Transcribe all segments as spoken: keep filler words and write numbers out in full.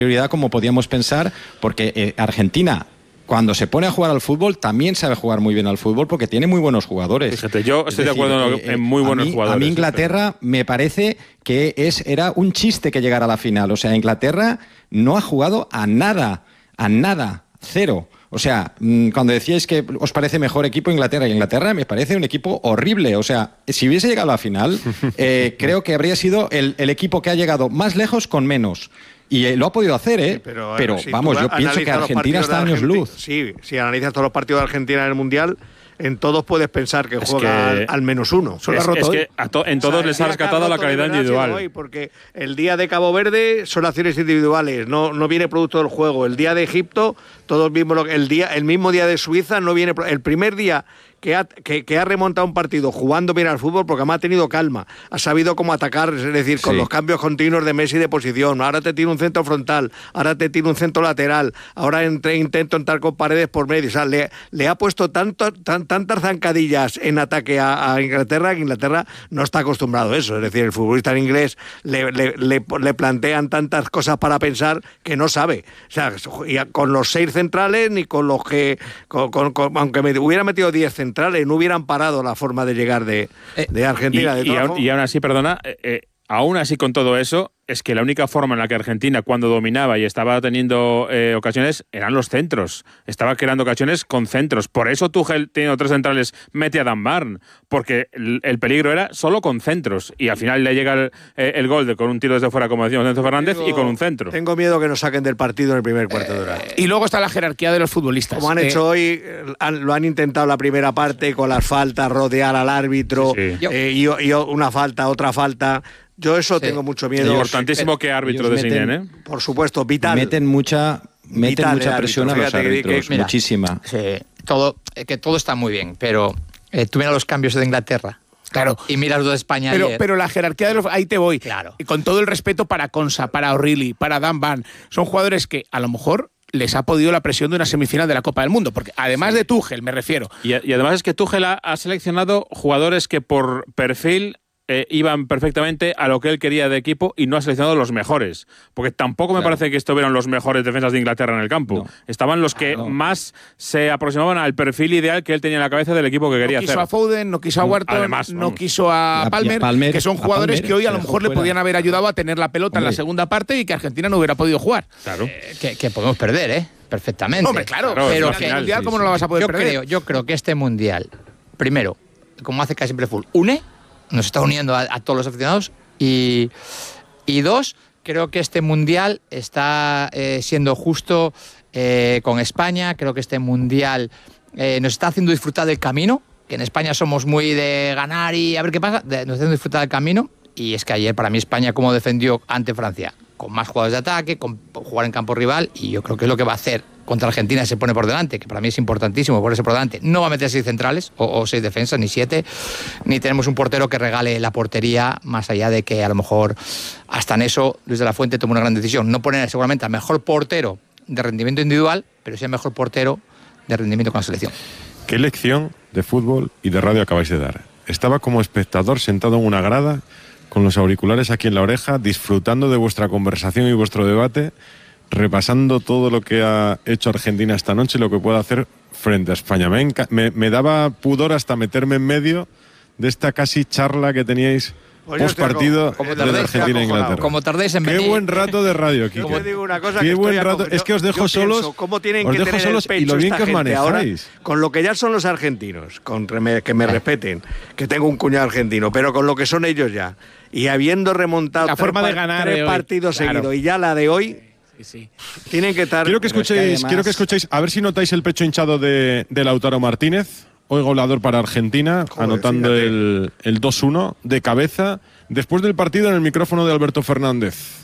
prioridad como podíamos pensar, porque eh, Argentina, cuando se pone a jugar al fútbol, también sabe jugar muy bien al fútbol porque tiene muy buenos jugadores. Fíjate, yo estoy es decir, de acuerdo eh, en muy buenos a mí, jugadores. A mí Inglaterra pero... me parece que es, era un chiste que llegara a la final. O sea, Inglaterra no ha jugado a nada, a nada, cero. O sea, cuando decíais que os parece mejor equipo Inglaterra, Inglaterra me parece un equipo horrible. O sea, si hubiese llegado a la final, eh, creo que habría sido el, el equipo que ha llegado más lejos con menos. Y eh, lo ha podido hacer, ¿eh? Sí, pero, pero si vamos, yo pienso que Argentina está a años luz. Sí, si analizas todos los partidos de Argentina en el Mundial, en todos puedes pensar que es juega que, al, al menos uno. Es, es roto que a to, en todos o sea, les ha rescatado la calidad individual. Hoy, porque el día de Cabo Verde son acciones individuales, no, no viene producto del juego. El día de Egipto, todos vimos el día, el mismo día de Suiza no viene. El primer día que ha, que, que ha remontado un partido jugando bien al fútbol, porque además ha tenido calma, ha sabido cómo atacar, es decir, con sí. los cambios continuos de Messi de posición. Ahora te tira un centro frontal, ahora te tira un centro lateral, ahora entre, intento entrar con Paredes por medio. O sea, le, le ha puesto tanto, tan, tantas zancadillas en ataque a, a Inglaterra que Inglaterra no está acostumbrado a eso. Es decir, el futbolista en inglés le, le, le, le plantean tantas cosas para pensar que no sabe. O sea, con los seis centrales ni con los que, con, con, con, aunque me hubiera metido diez centrales, no hubieran parado la forma de llegar de, de Argentina. Y, de y, aún, y aún así, perdona, eh, eh, aún así con todo eso, es que la única forma en la que Argentina, cuando dominaba y estaba teniendo eh, ocasiones, eran los centros. Estaba creando ocasiones con centros. Por eso Tuchel, teniendo tres centrales, mete a Dan Barn, porque el, el peligro era solo con centros. Y al final le llega el, eh, el gol de, con un tiro desde fuera, como decíamos, Enzo Fernández, tengo, y con un centro. Tengo miedo que nos saquen del partido en el primer cuarto de hora. Eh, y luego está la jerarquía de los futbolistas. Como han eh, hecho hoy, han, lo han intentado la primera parte con las faltas, rodear al árbitro, sí, sí. Eh, y, y una falta, otra falta. Yo eso sí. tengo mucho miedo. Importantísimo que árbitro designen, ¿eh? Por supuesto, vital. Meten mucha, meten vital mucha presión árbitro, a los árbitros, que, que, mira, muchísima. Sí, todo, que todo está muy bien, pero eh, tú mira los cambios de Inglaterra. Claro. Y miras los de España pero, ayer. Pero la jerarquía de los... Ahí te voy. Claro. Y con todo el respeto para Konsa, para O'Reilly, para Dan Barn, son jugadores que a lo mejor les ha podido la presión de una semifinal de la Copa del Mundo, porque además sí. de Tuchel, me refiero. Y, y además es que Tuchel ha, ha seleccionado jugadores que por perfil... Eh, iban perfectamente a lo que él quería de equipo y no ha seleccionado los mejores, porque tampoco claro. me parece que estuvieran los mejores defensas de Inglaterra en el campo. No. Estaban los que ah, no. más se aproximaban al perfil ideal que él tenía en la cabeza del equipo que quería hacer. No quiso hacer. a Foden, no quiso a Wharton, Además, no vamos. quiso a Palmer, Palmer, que son jugadores Palmer, que hoy a lo mejor le podían haber ayudado a tener la pelota Hombre. en la segunda parte y que Argentina no hubiera podido jugar. Claro. Eh, que, que podemos perder, ¿eh? Perfectamente. Hombre, claro. claro pero que final, mundial, sí, ¿cómo sí. no lo vas a poder yo perder? Creo, yo creo que este mundial, primero, como hace casi siempre Full, une nos está uniendo a, a todos los aficionados y, y dos, creo que este Mundial está eh, siendo justo eh, con España, creo que este Mundial eh, nos está haciendo disfrutar del camino, que en España somos muy de ganar y a ver qué pasa, de, nos está haciendo disfrutar del camino y es que ayer para mí España como defendió ante Francia, con más jugadores de ataque, con jugar en campo rival y yo creo que es lo que va a hacer contra Argentina se pone por delante, que para mí es importantísimo ponerse por delante. No va a meter seis centrales o, o seis defensas, ni siete, ni tenemos un portero que regale la portería, más allá de que a lo mejor hasta en eso Luis de la Fuente tomó una gran decisión. No poner seguramente al mejor portero de rendimiento individual, pero sí al mejor portero de rendimiento con la selección. ¿Qué lección de fútbol y de radio acabáis de dar? Estaba como espectador sentado en una grada, con los auriculares aquí en la oreja, disfrutando de vuestra conversación y vuestro debate, repasando todo lo que ha hecho Argentina esta noche y lo que puede hacer frente a España. Me, enca- me, me daba pudor hasta meterme en medio de esta casi charla que teníais pues post partido de Argentina e Inglaterra. Como tardéis en venir. Qué buen rato de radio, Kike. Yo te digo una cosa Qué que buen rato. Yo, Es que os dejo solos. Pienso, ¿cómo tienen os que dejo tener solos el pecho y lo bien esta que os gente manejáis. Ahora, con lo que ya son los argentinos, con que me respeten, que tengo un cuñado argentino, pero con lo que son ellos ya. Y habiendo remontado la tres, forma de ganar tres de partidos claro. seguidos y ya la de hoy. Sí, sí. Tienen que estar. Quiero que escuchéis, es que además... quiero que escuchéis, a ver si notáis el pecho hinchado de, de Lautaro Martínez, hoy goleador para Argentina, Joder, anotando el, el dos uno de cabeza, después del partido en el micrófono de Alberto Fernández.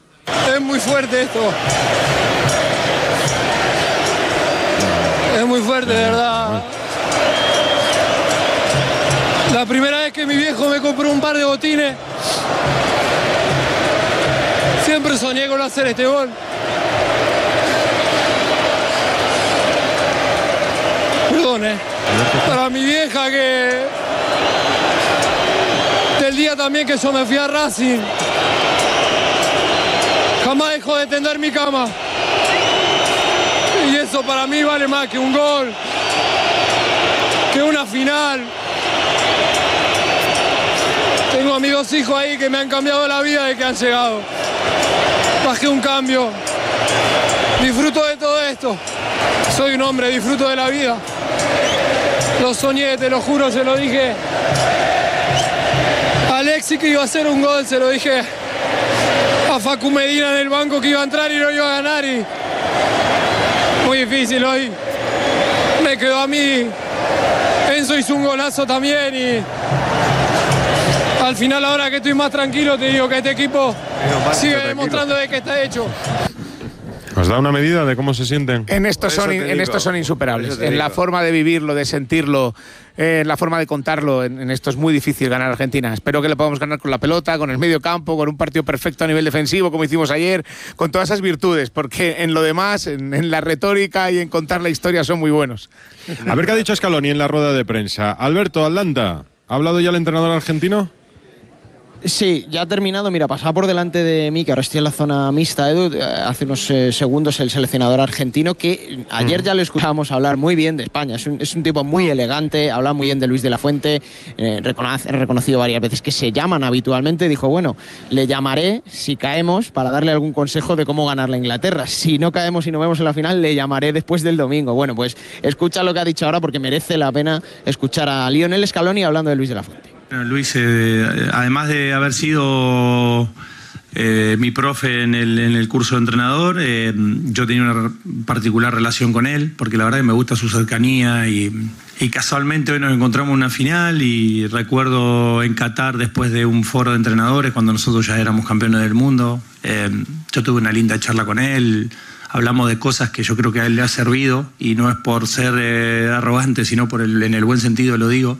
Es muy fuerte esto. Es muy fuerte, de verdad. La primera vez que mi viejo me compró un par de botines, siempre soñé con hacer este gol. Perdón, eh. Para mi vieja que... Del día también que yo me fui a Racing. Jamás dejó dejo de tender mi cama. Y eso para mí vale más que un gol, que una final. Tengo a mis dos hijos ahí que me han cambiado la vida desde que han llegado. Más que un cambio. Disfruto de todo esto. Soy un hombre, disfruto de la vida. Lo soñé, te lo juro, se lo dije a Alexis que iba a hacer un gol, se lo dije a Facu Medina en el banco que iba a entrar y no iba a ganar. Y muy difícil hoy. Me quedó a mí. Enzo hizo un golazo también y al final, ahora que estoy más tranquilo, te digo que este equipo sigue demostrando de que está hecho. ¿Os da una medida de cómo se sienten? En estos son, en estos son insuperables. En la forma de vivirlo, de sentirlo, eh, en la forma de contarlo, en, en esto es muy difícil ganar a Argentina. Espero que le podamos ganar con la pelota, con el medio campo, con un partido perfecto a nivel defensivo, como hicimos ayer, con todas esas virtudes, porque en lo demás, en, en la retórica y en contar la historia son muy buenos. A ver qué ha dicho Scaloni en la rueda de prensa. Alberto, Atlanta, ¿ha hablado ya el entrenador argentino? Sí, ya ha terminado. Mira, pasaba por delante de mí, que ahora estoy en la zona mixta, Edu, hace unos eh, segundos el seleccionador argentino, que ayer ya lo escuchábamos hablar muy bien de España. Es un, es un tipo muy elegante, habla muy bien de Luis de la Fuente, eh, reconoce, reconocido varias veces que se llaman habitualmente. Dijo, bueno, le llamaré si caemos para darle algún consejo de cómo ganar la Inglaterra. Si no caemos y no vemos en la final, le llamaré después del domingo. Bueno, pues escucha lo que ha dicho ahora porque merece la pena escuchar a Lionel Scaloni hablando de Luis de la Fuente. Luis, eh, además de haber sido eh, mi profe en el, en el curso de entrenador, eh, yo tenía una particular relación con él, porque la verdad que me gusta su cercanía y, y casualmente hoy nos encontramos en una final y recuerdo en Qatar después de un foro de entrenadores cuando nosotros ya éramos campeones del mundo, eh, yo tuve una linda charla con él. Hablamos de cosas que yo creo que a él le ha servido y no es por ser eh, arrogante, sino por el, en el buen sentido lo digo.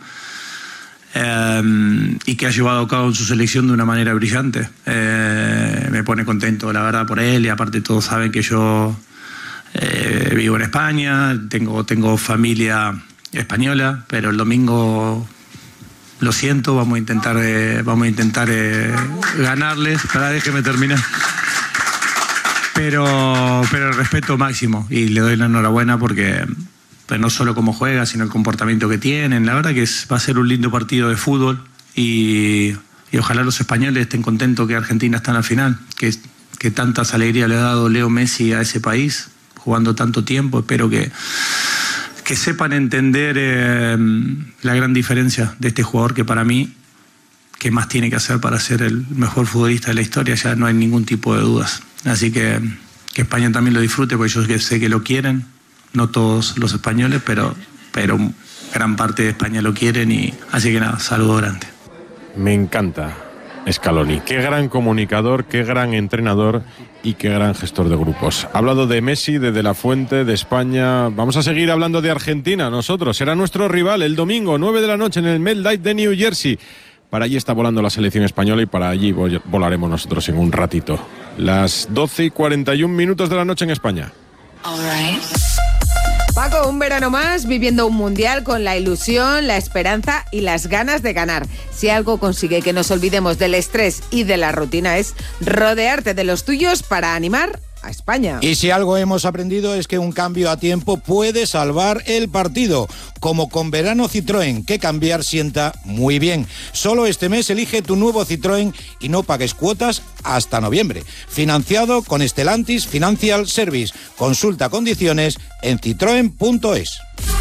Eh, y que ha llevado a cabo en su selección de una manera brillante. Eh, me pone contento, la verdad, por él, y aparte todos saben que yo eh, vivo en España, tengo, tengo familia española, pero el domingo, lo siento, vamos a intentar, eh, vamos a intentar eh, ganarles. Para, déjeme terminar. Pero, pero el respeto máximo, y le doy la enhorabuena porque... pero no solo cómo juega, sino el comportamiento que tienen. La verdad que es, va a ser un lindo partido de fútbol y, y ojalá los españoles estén contentos que Argentina está en la final, que, que tantas alegrías le ha dado Leo Messi a ese país, jugando tanto tiempo. Espero que, que sepan entender eh, la gran diferencia de este jugador que para mí, ¿qué más tiene que hacer para ser el mejor futbolista de la historia? Ya no hay ningún tipo de dudas. Así que que España también lo disfrute, porque yo sé que lo quieren. No todos los españoles, pero, pero gran parte de España lo quieren y así que nada, saludo grande. Me encanta Scaloni, qué gran comunicador, qué gran entrenador y qué gran gestor de grupos. Ha hablado de Messi, de De la Fuente, de España. Vamos a seguir hablando de Argentina, nosotros. Será nuestro rival el domingo, nueve de la noche, en el MetLife de New Jersey. Para allí está volando la selección española y para allí volaremos nosotros en un ratito. Las doce y cuarenta y un minutos de la noche en España. All right. Paco, un verano más viviendo un mundial con la ilusión, la esperanza y las ganas de ganar. Si algo consigue que nos olvidemos del estrés y de la rutina es rodearte de los tuyos para animar a España. Y si algo hemos aprendido es que un cambio a tiempo puede salvar el partido, como con Verano Citroën, que cambiar sienta muy bien. Solo este mes elige tu nuevo Citroën y no pagues cuotas hasta noviembre. Financiado con Stellantis Financial Service. Consulta condiciones en citroen punto es.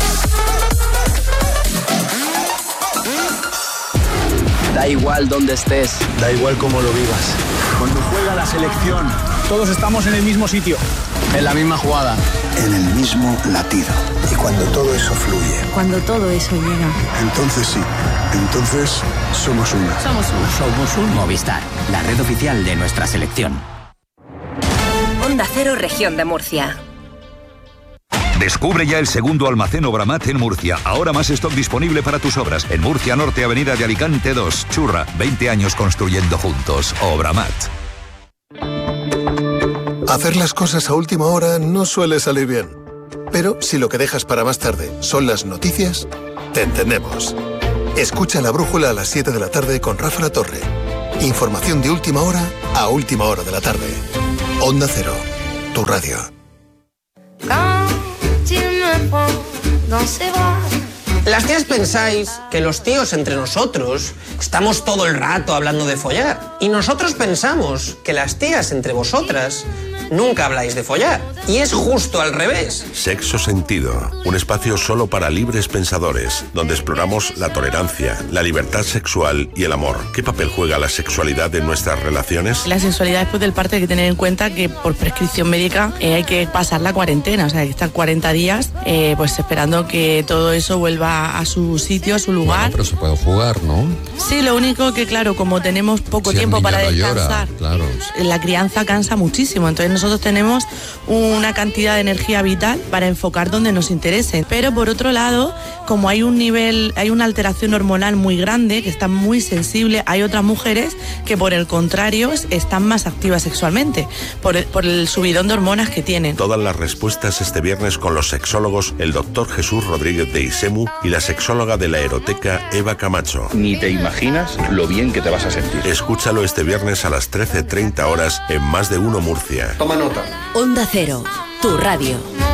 Da igual dónde estés, da igual cómo lo vivas. Cuando juega la selección, todos estamos en el mismo sitio, en la misma jugada, en el mismo latido. Y cuando todo eso fluye, cuando todo eso llega, entonces sí, entonces somos una. Somos una. Somos un Movistar, la red oficial de nuestra selección. Onda Cero, Región de Murcia. Descubre ya el segundo almacén Obramat en Murcia. Ahora más stock disponible para tus obras. En Murcia Norte, Avenida de Alicante dos. Churra, veinte años construyendo juntos. Obramat. Hacer las cosas a última hora no suele salir bien. Pero si lo que dejas para más tarde son las noticias, te entendemos. Escucha La Brújula a las siete de la tarde con Rafa La Torre. Información de última hora a última hora de la tarde. Onda Cero, tu radio. Las tías pensáis que los tíos entre nosotros estamos todo el rato hablando de follar. Y nosotros pensamos que las tías entre vosotras nunca habláis de follar. Y es justo al revés. Sexo Sentido, un espacio solo para libres pensadores, donde exploramos la tolerancia, la libertad sexual y el amor. ¿Qué papel juega la sexualidad en nuestras relaciones? La sexualidad, después del parto, hay que tener en cuenta que por prescripción médica eh, hay que pasar la cuarentena, o sea, hay que estar cuarenta días eh, pues esperando que todo eso vuelva a su sitio, a su lugar. Bueno, pero se puede jugar, ¿no? Sí, lo único que, claro, como tenemos poco si tiempo para no descansar, llora, claro. La crianza cansa muchísimo, entonces nosotros tenemos una cantidad de energía vital para enfocar donde nos interese. Pero por otro lado, como hay un nivel, hay una alteración hormonal muy grande, que está muy sensible, hay otras mujeres que por el contrario están más activas sexualmente, por el, por el subidón de hormonas que tienen. Todas las respuestas este viernes con los sexólogos, el doctor Jesús Rodríguez de Isemu y la sexóloga de la Eroteca, Eva Camacho. Ni te imaginas lo bien que te vas a sentir. Escúchalo este viernes a las trece treinta horas en Más de Uno Murcia. Toma nota. Onda Cero, tu radio.